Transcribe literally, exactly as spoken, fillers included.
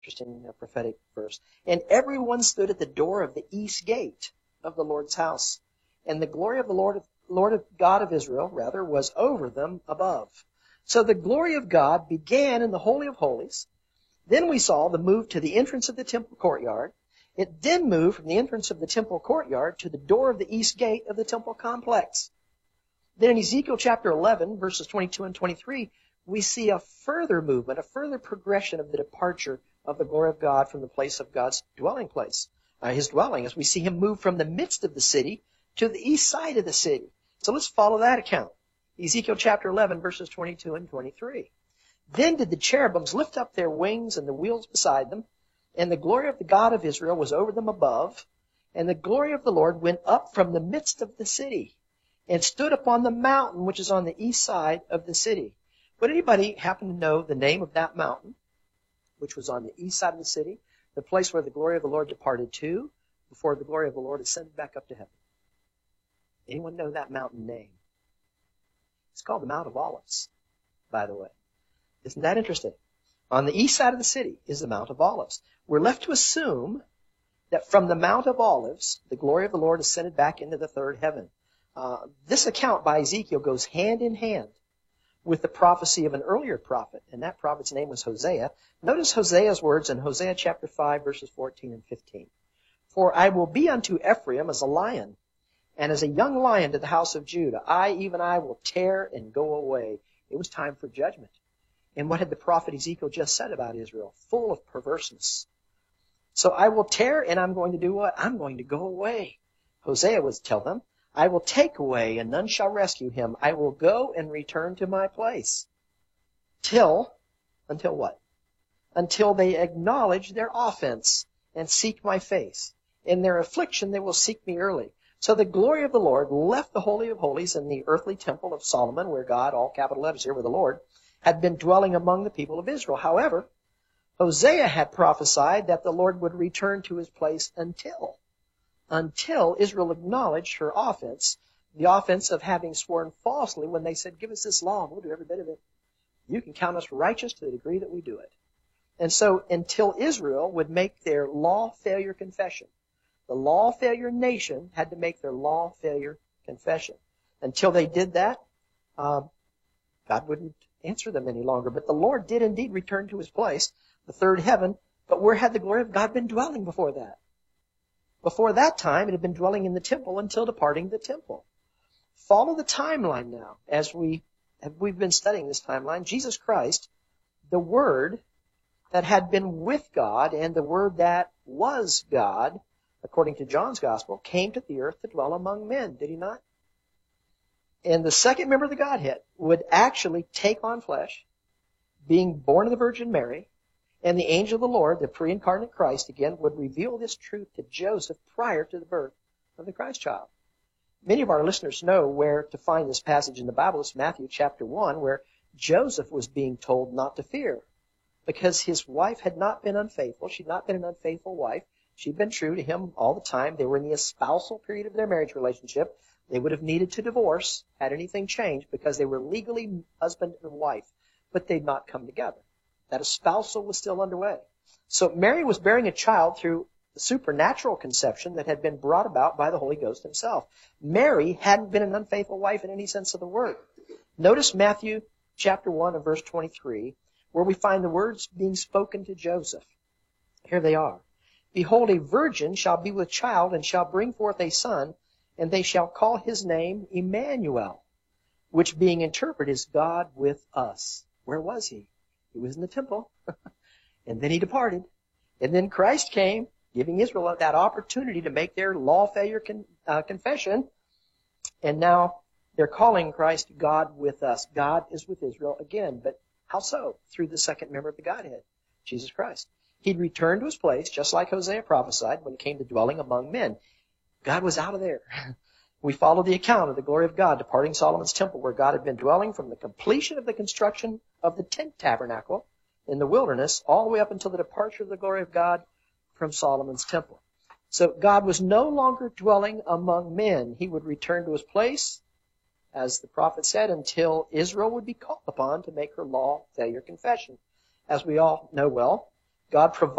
interesting uh, prophetic verse. And everyone stood at the door of the east gate of the Lord's house. And the glory of the Lord, of, Lord of God of Israel, rather, was over them above. So the glory of God began in the Holy of Holies. Then we saw the move to the entrance of the temple courtyard. It then moved from the entrance of the temple courtyard to the door of the east gate of the temple complex. Then in Ezekiel chapter eleven, verses twenty-two and twenty-three, we see a further movement, a further progression of the departure of the glory of God from the place of God's dwelling place, uh, his dwelling, as we see him move from the midst of the city to the east side of the city. So let's follow that account. Ezekiel chapter eleven, verses twenty-two and twenty-three. Then did the cherubims lift up their wings and the wheels beside them, and the glory of the God of Israel was over them above, and the glory of the Lord went up from the midst of the city, and stood upon the mountain which is on the east side of the city. Would anybody happen to know the name of that mountain, which was on the east side of the city, the place where the glory of the Lord departed to, before the glory of the Lord ascended back up to heaven? Anyone know that mountain name? It's called the Mount of Olives, by the way. Isn't that interesting? On the east side of the city is the Mount of Olives. We're left to assume that from the Mount of Olives, the glory of the Lord ascended back into the third heaven. Uh, this account by Ezekiel goes hand in hand with the prophecy of an earlier prophet, and that prophet's name was Hosea. Notice Hosea's words in Hosea chapter five, verses fourteen and fifteen. For I will be unto Ephraim as a lion, and as a young lion to the house of Judah. I, even I, will tear and go away. It was time for judgment. And what had the prophet Ezekiel just said about Israel? Full of perverseness. So I will tear, and I'm going to do what? I'm going to go away. Hosea was tell them, I will take away, and none shall rescue him. I will go and return to my place. Till, until what? Until they acknowledge their offense and seek my face. In their affliction they will seek me early. So the glory of the Lord left the Holy of Holies in the earthly temple of Solomon, where God, all capital letters here, where the Lord, had been dwelling among the people of Israel. However, Hosea had prophesied that the Lord would return to his place until, until Israel acknowledged her offense, the offense of having sworn falsely when they said, give us this law and we'll do every bit of it. You can count us righteous to the degree that we do it. And so until Israel would make their law failure confession, the law failure nation had to make their law failure confession. Until they did that, uh, God wouldn't answer them any longer. But the Lord did indeed return to his place, the third heaven. But where had the glory of God been dwelling before that? Before that time, it had been dwelling in the temple until departing the temple. Follow the timeline now. As we have, we've been studying this timeline, Jesus Christ, the Word that had been with God and the Word that was God, according to John's Gospel, came to the earth to dwell among men, did he not? And the second member of the Godhead would actually take on flesh, being born of the Virgin Mary, and the angel of the Lord, the pre-incarnate Christ, again, would reveal this truth to Joseph prior to the birth of the Christ child. Many of our listeners know where to find this passage in the Bible. It's Matthew chapter one, where Joseph was being told not to fear, because his wife had not been unfaithful. She'd not been an unfaithful wife. She'd been true to him all the time. They were in the espousal period of their marriage relationship. They would have needed to divorce had anything changed because they were legally husband and wife, but they'd not come together. That espousal was still underway. So Mary was bearing a child through the supernatural conception that had been brought about by the Holy Ghost himself. Mary hadn't been an unfaithful wife in any sense of the word. Notice Matthew chapter one and verse twenty-three, where we find the words being spoken to Joseph. Here they are. Behold, a virgin shall be with child and shall bring forth a son, and they shall call his name Emmanuel, which being interpreted is God with us. Where was he? He was in the temple. And then he departed. And then Christ came, giving Israel that opportunity to make their law failure con- uh, confession. And now they're calling Christ God with us. God is with Israel again. But how so? Through the second member of the Godhead, Jesus Christ. He'd returned to his place, just like Hosea prophesied, when it came to dwelling among men. God was out of there. We follow the account of the glory of God departing Solomon's temple, where God had been dwelling from the completion of the construction of the tent tabernacle in the wilderness all the way up until the departure of the glory of God from Solomon's temple. So God was no longer dwelling among men. He would return to his place, as the prophet said, until Israel would be called upon to make her law failure confession. As we all know well, God provided